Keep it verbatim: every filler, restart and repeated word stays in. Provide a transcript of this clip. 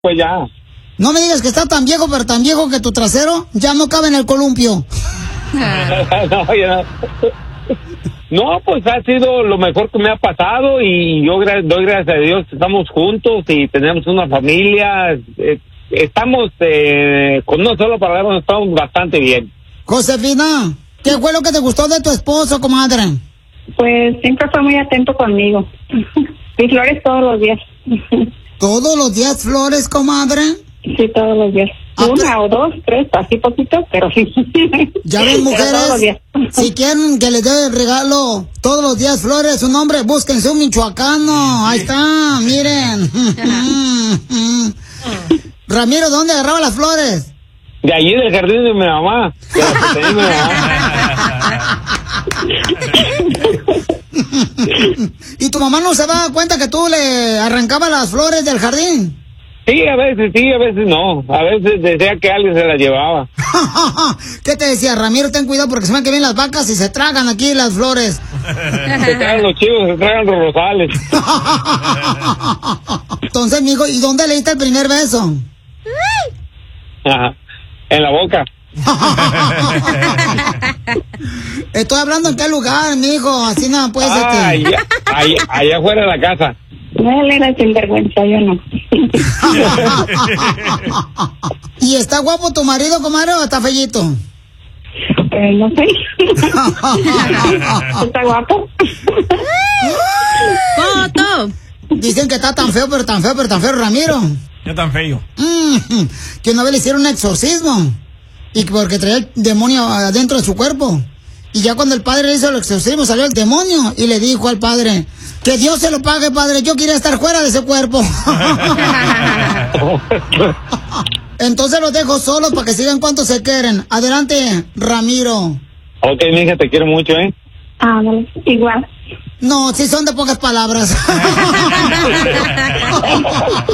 pues ya. No me digas que está tan viejo, pero tan viejo que tu trasero ya no cabe en el columpio. no, ya no. No, pues ha sido lo mejor que me ha pasado y yo gra- doy gracias a Dios, estamos juntos y tenemos una familia, eh, estamos eh, con una sola palabra, estamos bastante bien. Josefina, ¿qué fue lo que te gustó de tu esposo, comadre? Pues siempre fue muy atento conmigo. Y flores todos los días. ¿Todos los días flores, comadre? Sí, todos los días. Ah, Una pues- o dos, tres, así poquito, pero sí. Ya ven, Pero todos los días. mujeres, si quieren que les dé regalo todos los días flores, su nombre, búsquense un michoacano. Ahí está, miren. Ramiro, ¿dónde agarraba las flores? De allí del jardín de mi mamá. De la que tenía mi mamá. ¿Y tu mamá no se daba cuenta que tú le arrancabas las flores del jardín? Sí, a veces sí, a veces no. A veces decía que alguien se las llevaba. ¿Qué te decía, Ramiro? Ten cuidado porque se me que vienen las vacas y se tragan aquí las flores. Se tragan los chivos, se tragan los rosales. Entonces, mijo, ¿y dónde le diste el primer beso? Ajá. En la boca. Estoy hablando en qué lugar, mijo. Así no puede ser. Ah, que- allá, allá, allá afuera de la casa. No, él era sinvergüenza, yo no. ¿Y está guapo tu marido, comadre, o está fellito? Eh, no sé. ¿Está guapo? ¡Foto! Dicen que está tan feo, pero tan feo, pero tan feo, Ramiro. Ya tan feo. Mm, que una vez le hicieron un exorcismo. Y que porque traía el demonio adentro de su cuerpo. Y ya cuando el padre le hizo el exorcismo, salió el demonio. Y le dijo al padre, que Dios se lo pague, padre. Yo quería estar fuera de ese cuerpo. Entonces los dejo solos para que sigan cuanto se quieren. Adelante, Ramiro. Ok, mija, te quiero mucho, ¿eh? Ah, vale. Igual. No, si son de pocas palabras.